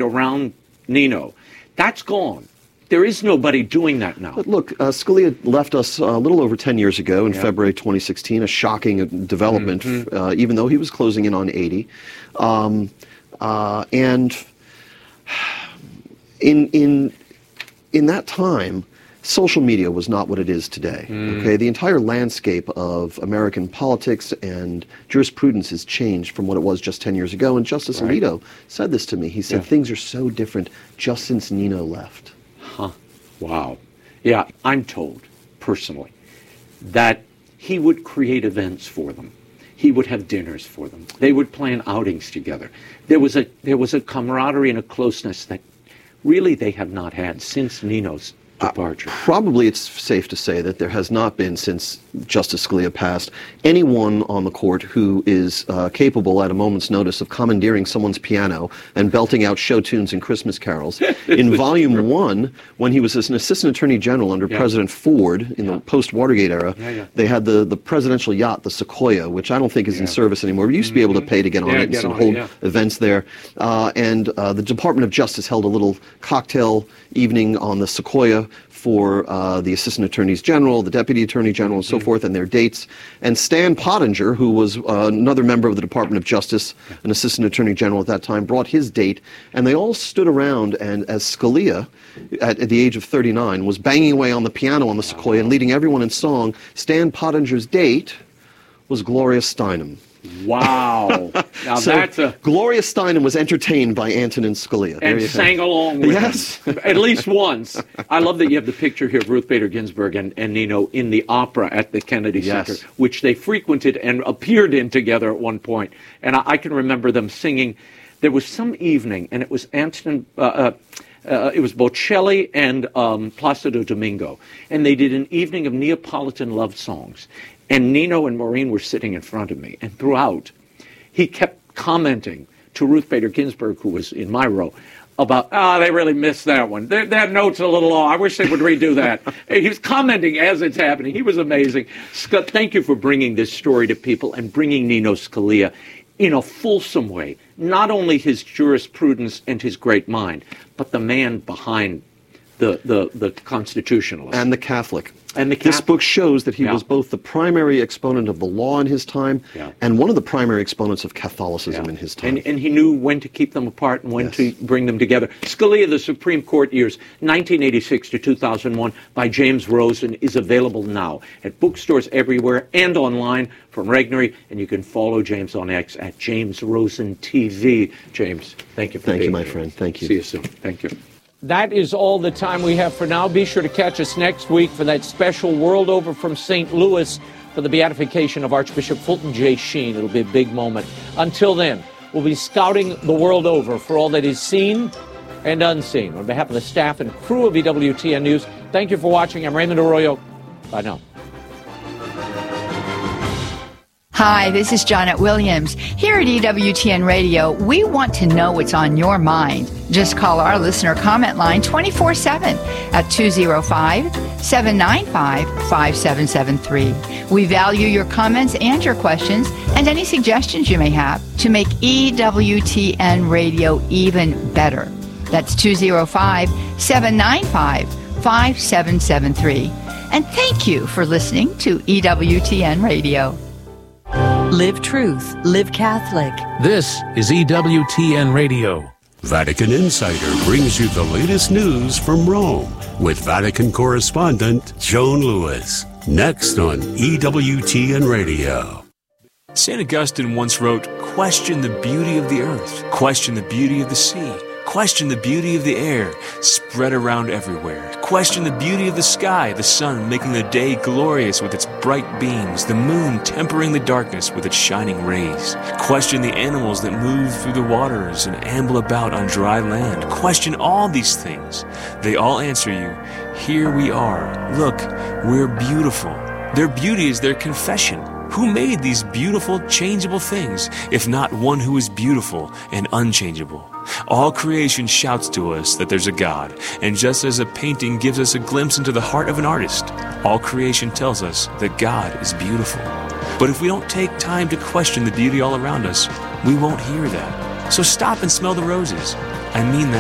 around Nino. That's gone. There is nobody doing that now. But look, Scalia left us a little over 10 years ago in February 2016, a shocking development, even though he was closing in on 80. And in that time, social media was not what it is today. Okay, the entire landscape of American politics and jurisprudence has changed from what it was just 10 years ago. And Justice Alito said this to me. He said, things are so different just since Nino left. Huh. Wow. Yeah, I'm told, personally, that he would create events for them. He would have dinners for them. They would plan outings together. There was a camaraderie and a closeness that really they have not had since Nino's departure. Probably it's safe to say that there has not been, since Justice Scalia passed, anyone on the court who is capable at a moment's notice of commandeering someone's piano and belting out show tunes and Christmas carols. In Volume 1, when he was an Assistant Attorney General under President Ford in the post-Watergate era, they had the presidential yacht, the Sequoia, which I don't think is in service anymore. We used to be able to pay to get on it and hold events there. And the Department of Justice held a little cocktail evening on the Sequoia for the Assistant Attorneys General, the Deputy Attorney General, and so forth, and their dates. And Stan Pottinger, who was another member of the Department of Justice, an Assistant Attorney General at that time, brought his date, and they all stood around, and as Scalia, at the age of 39, was banging away on the piano on the Sequoia and leading everyone in song, Stan Pottinger's date was Gloria Steinem. Wow. Now so that's a... Gloria Steinem was entertained by Antonin Scalia. And sang along with him. At least once. I love that you have the picture here of Ruth Bader Ginsburg and Nino in the opera at the Kennedy Center, which they frequented and appeared in together at one point. And I can remember them singing. There was some evening, and it was it was Bocelli and Placido Domingo. And they did an evening of Neapolitan love songs. And Nino and Maureen were sitting in front of me. And throughout, he kept commenting to Ruth Bader Ginsburg, who was in my row, about, they really missed that one. That note's a little off. I wish they would redo that. He was commenting as it's happening. He was amazing. Scott, thank you for bringing this story to people and bringing Nino Scalia in a fulsome way. Not only his jurisprudence and his great mind, but the man behind the constitutionalist. And the Catholic. And this book shows that he was both the primary exponent of the law in his time and one of the primary exponents of Catholicism in his time. And he knew when to keep them apart and when to bring them together. Scalia, the Supreme Court Years, 1986 to 2001, by James Rosen, is available now at bookstores everywhere and online from Regnery. And you can follow James on X at James Rosen TV. James, thank you for being here. Thank you, my friend. Thank you. See you soon. Thank you. That is all the time we have for now. Be sure to catch us next week for that special World Over from St. Louis for the beatification of Archbishop Fulton J. Sheen. It'll be a big moment. Until then, we'll be scouting the world over for all that is seen and unseen. On behalf of the staff and crew of EWTN News, thank you for watching. I'm Raymond Arroyo. Bye now. Hi, this is Janet Williams. Here at EWTN Radio, we want to know what's on your mind. Just call our listener comment line 24/7 at 205-795-5773. We value your comments and your questions and any suggestions you may have to make EWTN Radio even better. That's 205-795-5773. And thank you for listening to EWTN Radio. Live truth, live Catholic. This is EWTN Radio. Vatican Insider brings you the latest news from Rome with Vatican correspondent Joan Lewis. Next on EWTN Radio. St. Augustine once wrote, "Question the beauty of the earth, question the beauty of the sea, question the beauty of the air, spread around everywhere. Question the beauty of the sky, the sun making the day glorious with its bright beams, the moon tempering the darkness with its shining rays. Question the animals that move through the waters and amble about on dry land. Question all these things. They all answer you, here we are. Look, we're beautiful. Their beauty is their confession. Who made these beautiful, changeable things, if not one who is beautiful and unchangeable? All creation shouts to us that there's a God, and just as a painting gives us a glimpse into the heart of an artist, all creation tells us that God is beautiful. But if we don't take time to question the beauty all around us, we won't hear that. So stop and smell the roses. I mean that.